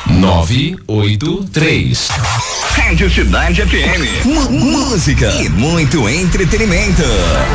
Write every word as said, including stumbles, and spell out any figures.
nove oito três. Rádio Cidade F M. M música e muito entretenimento.